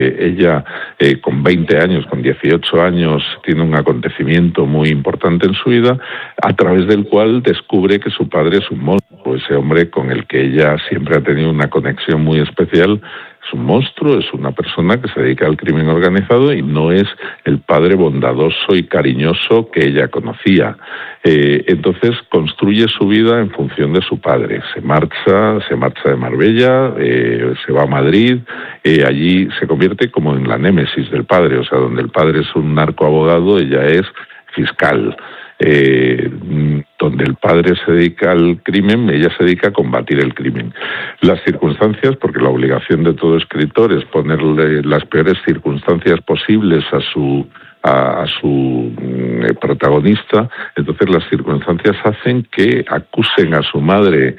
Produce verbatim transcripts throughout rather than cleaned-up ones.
Ella, eh, con veinte años, con dieciocho años, tiene un acontecimiento muy importante en su vida, a través del cual descubre que su padre es un monstruo, ese hombre con el que ella siempre ha tenido una conexión muy especial. Es un monstruo, es una persona que se dedica al crimen organizado y no es el padre bondadoso y cariñoso que ella conocía. Eh, entonces construye su vida en función de su padre. Se marcha, se marcha de Marbella, eh, se va a Madrid, eh, allí se convierte como en la némesis del padre, o sea, donde el padre es un narcoabogado, ella es fiscal. Eh, donde el padre se dedica al crimen, ella se dedica a combatir el crimen. Las circunstancias, porque la obligación de todo escritor es ponerle las peores circunstancias posibles a su a, a su eh, protagonista, entonces las circunstancias hacen que acusen a su madre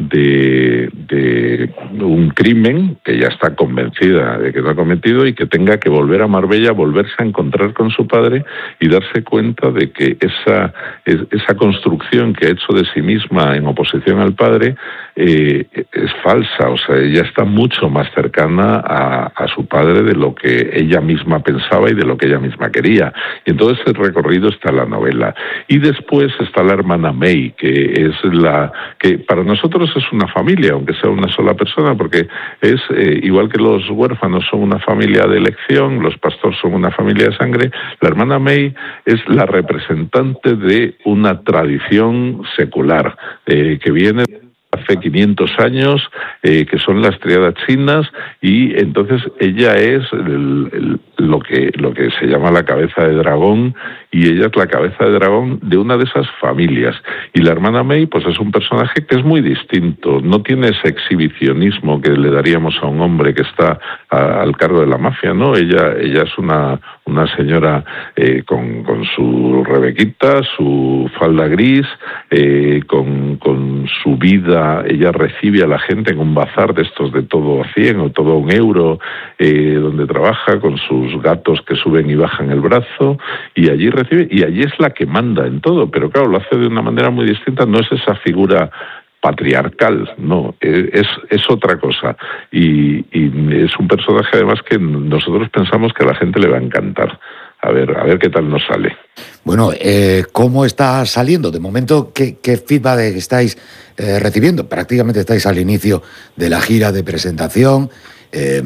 de, de un crimen que ella está convencida de que no ha cometido y que tenga que volver a Marbella, volverse a encontrar con su padre y darse cuenta de que esa, esa construcción que ha hecho de sí misma en oposición al padre eh, es falsa. O sea, ella está mucho más cercana a, a su padre de lo que ella misma pensaba y de lo que ella misma quería. Y en todo ese recorrido está la novela. Y después está la hermana May, que es la que para nosotros es una familia, aunque sea una sola persona, porque es eh, igual que los huérfanos son una familia de elección, los pastores son una familia de sangre, la hermana May es la representante de una tradición secular eh, que viene hace quinientos años, eh, que son las tríadas chinas, y entonces ella es el, el, lo que lo que se llama la cabeza de dragón, y ella es la cabeza de dragón de una de esas familias. Y la hermana May, pues es un personaje que es muy distinto, no tiene ese exhibicionismo que le daríamos a un hombre que está a, al cargo de la mafia, ¿no? Ella, ella es una, una señora eh, con, con su rebequita, su falda gris, eh, con, con su vida. Ella recibe a la gente en un bazar de estos de todo a cien o todo a un euro, eh, donde trabaja con sus gatos que suben y bajan el brazo, y allí recibe, y allí es la que manda en todo, pero claro, lo hace de una manera muy distinta, no es esa figura patriarcal, no, es, es otra cosa, y, y es un personaje además que nosotros pensamos que a la gente le va a encantar. A ver, a ver qué tal nos sale. Bueno, eh, ¿cómo está saliendo? De momento, ¿qué, qué feedback estáis eh, recibiendo? Prácticamente estáis al inicio de la gira de presentación. Eh,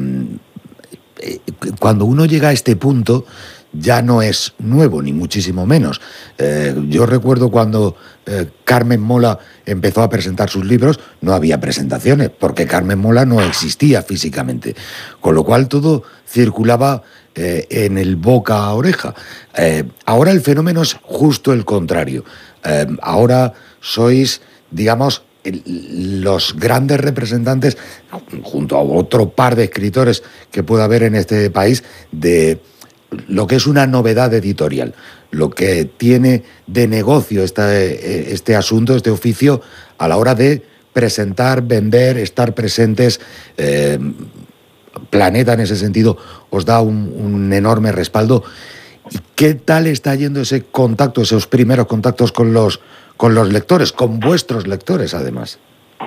eh, cuando uno llega a este punto, ya no es nuevo, ni muchísimo menos. Eh, yo recuerdo cuando eh, Carmen Mola empezó a presentar sus libros, no había presentaciones, porque Carmen Mola no existía físicamente. Con lo cual todo circulaba eh, en el boca a oreja. Eh, ahora el fenómeno es justo el contrario. Eh, ahora sois, digamos, el, los grandes representantes, junto a otro par de escritores que pueda haber en este país, de lo que es una novedad editorial, lo que tiene de negocio este, este asunto, este oficio, a la hora de presentar, vender, estar presentes. eh, Planeta, en ese sentido, os da un, un enorme respaldo. ¿Y qué tal está yendo ese contacto, esos primeros contactos con los, con los lectores, con vuestros lectores, además?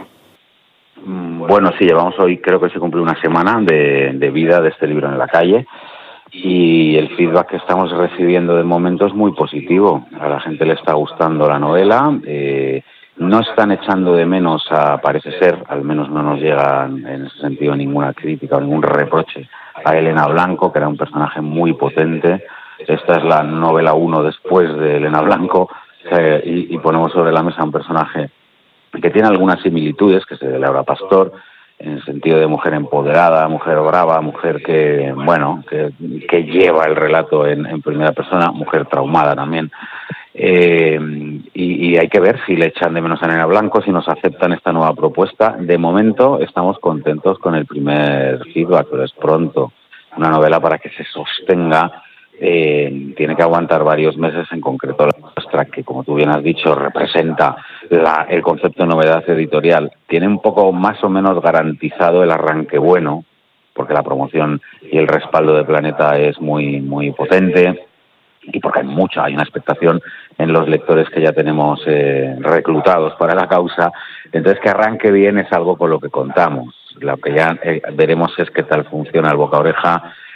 Bueno, sí, llevamos hoy, creo que se cumple una semana de, de vida de este libro en la calle, y el feedback que estamos recibiendo de momento es muy positivo. A la gente le está gustando la novela, eh, no están echando de menos, a, parece ser, al menos no nos llega en ese sentido ninguna crítica o ningún reproche a Elena Blanco, que era un personaje muy potente. Esta es la novela uno después de Elena Blanco, eh, y, y ponemos sobre la mesa un personaje que tiene algunas similitudes, que es de Laura Pastor, en el sentido de mujer empoderada, mujer brava, mujer que, bueno, que, que lleva el relato en, en primera persona, mujer traumada también. Eh, y, y hay que ver si le echan de menos a Elena Blanco, si nos aceptan esta nueva propuesta. De momento estamos contentos con el primer feedback, pero es pronto. Una novela, para que se sostenga, eh, tiene que aguantar varios meses, en concreto la nuestra, que como tú bien has dicho, representa la, el concepto de novedad editorial. Tiene un poco más o menos garantizado el arranque bueno, porque la promoción y el respaldo de Planeta es muy, muy potente, y porque hay mucha, hay una expectación en los lectores que ya tenemos eh, reclutados para la causa. Entonces, que arranque bien es algo con lo que contamos. Lo que ya eh, veremos es qué tal funciona el boca a oreja